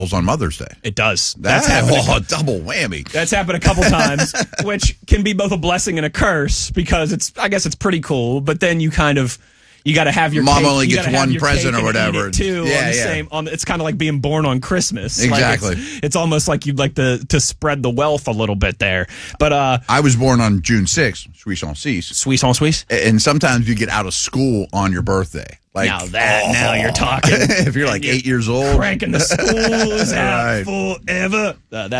on Mother's Day. It does. That's happened. Double whammy. That's happened a couple times, which can be both a blessing and a curse because I guess it's pretty cool. But then you got to have your mom cake, only gets one present or whatever. Too, it's kind of like being born on Christmas. Exactly. Like it's almost like you'd like to spread the wealth a little bit there. But I was born on June 6th, Suisse en Suisse. Suisse en Suisse. And sometimes you get out of school on your birthday. Like, now you're talking. If you're like 8 years old, cranking the schools out forever.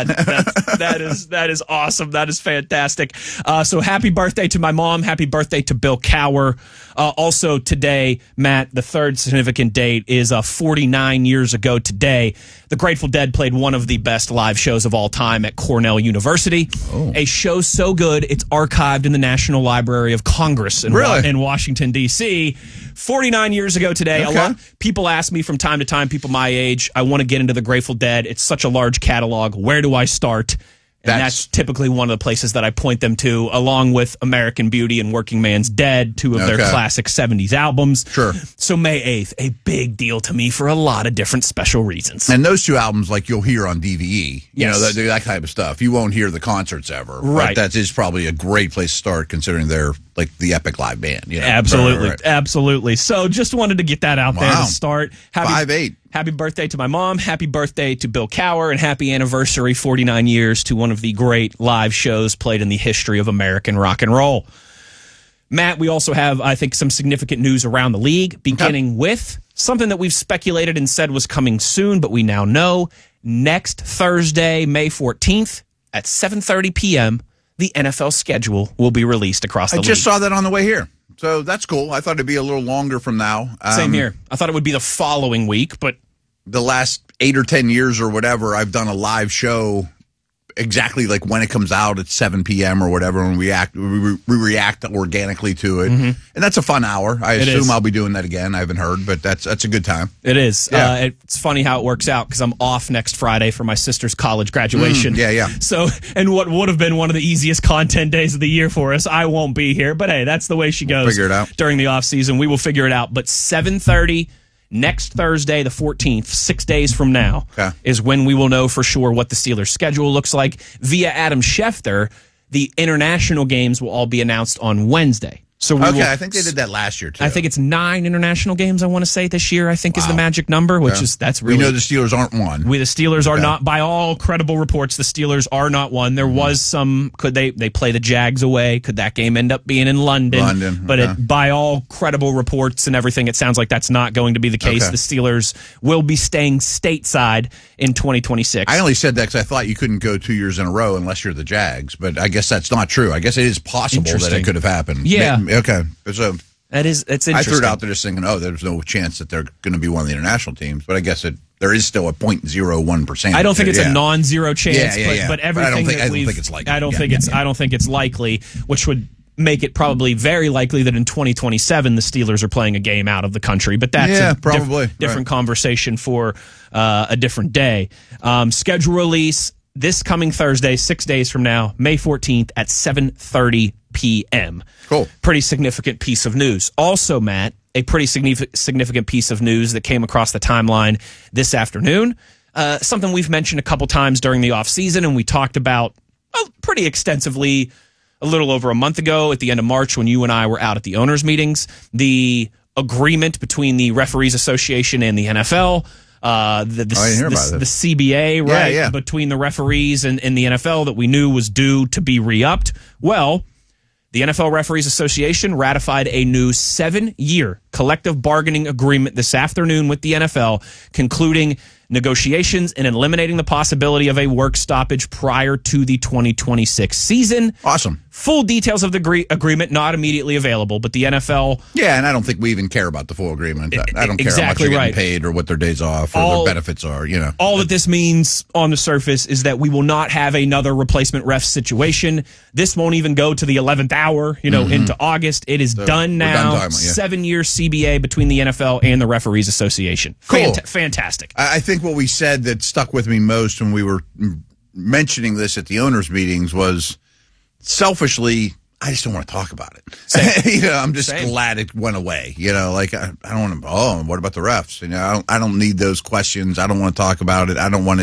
That is awesome. That is fantastic. So happy birthday to my mom. Happy birthday to Bill Cower. Also today, Matt, the third significant date is 49 years ago today. The Grateful Dead played one of the best live shows of all time at Cornell University. Oh. A show so good it's archived in the National Library of Congress in Washington, D.C. 49 years ago today. Okay. A lot people ask me from time to time, people my age, I want to get into the Grateful Dead. It's such a large catalog. Where do I start? And that's typically one of the places that I point them to, along with American Beauty and Working Man's Dead, two of their classic 70s albums. Sure. So May 8th, a big deal to me for a lot of different special reasons. And those two albums, like you'll hear on DVE, yes. that type of stuff. You won't hear the concerts ever. Right. But that is probably a great place to start, considering they're like the epic live band. Absolutely. Right. Absolutely. So just wanted to get that out there to start. 5'8". Happy birthday to my mom. Happy birthday to Bill Cower. And happy anniversary, 49 years, to one of the great live shows played in the history of American rock and roll. Matt, we also have, I think, some significant news around the league, beginning with something that we've speculated and said was coming soon, but we now know. Next Thursday, May 14th at 7:30 p.m., the NFL schedule will be released across the league. I just saw that on the way here. So that's cool. I thought it'd be a little longer from now. Same here. I thought it would be the following week, but the last 8 or 10 years or whatever, I've done a live show exactly like when it comes out at 7 p.m. or whatever, and we react organically to it. Mm-hmm. And that's a fun hour. I assume I'll be doing that again. I haven't heard, but that's a good time. It is. Yeah. It's funny how it works out because I'm off next Friday for my sister's college graduation. Yeah. So, and what would have been one of the easiest content days of the year for us, I won't be here. But hey, that's the way she goes. We'll figure it out. During the off season. We will figure it out. But 7:30 next Thursday, the 14th, 6 days from now, is when we will know for sure what the Steelers' schedule looks like. Via Adam Schefter, the international games will all be announced on Wednesday. So I think they did that last year, too. I think it's 9 international games, I want to say, this year, I think is the magic number, which is, that's really... We know the Steelers aren't one. The Steelers are not, by all credible reports, the Steelers are not one. There was some, could they play the Jags away? Could that game end up being in London? But by all credible reports and everything, it sounds like that's not going to be the case. The Steelers will be staying stateside in 2026. I only said that because I thought you couldn't go 2 years in a row unless you're the Jags, but I guess that's not true. I guess it is possible that it could have happened. Yeah. Okay. So it's interesting. I threw it out there just thinking, there's no chance that they're going to be one of the international teams, but I guess there is still a 0.01%. I don't think it's a non-zero chance, but everything I don't think it's likely. I don't think it's likely, which would make it probably very likely that in 2027 the Steelers are playing a game out of the country, but that's probably different conversation for a different day. Schedule release this coming Thursday, 6 days from now, May 14th at 7:30 p.m. Cool. Pretty significant piece of news. Also, Matt, a pretty significant piece of news that came across the timeline this afternoon. Something we've mentioned a couple times during the offseason, and we talked about pretty extensively a little over a month ago at the end of March when you and I were out at the owners' meetings. The agreement between the Referees Association and the NFL. The CBA, right? Yeah. Between the referees and the NFL that we knew was due to be re-upped. Well, the NFL Referees Association ratified a new 7-year collective bargaining agreement this afternoon with the NFL, concluding negotiations and eliminating the possibility of a work stoppage prior to the 2026 season. Awesome. Full details of the agreement not immediately available, but the NFL... Yeah, and I don't think we even care about the full agreement. I don't care how much they're getting paid or what their days off or their benefits are, All that this means on the surface is that we will not have another replacement ref situation. This won't even go to the 11th hour, into August. It is done now. 7-year CBA between the NFL and the Referees Association. Cool. Fantastic. I think what we said that stuck with me most when we were mentioning this at the owners' meetings was, selfishly, I just don't want to talk about it. Same. I'm just glad it went away. Like I don't want to. Oh, what about the refs? I don't need those questions. I don't want to talk about it. I don't want to.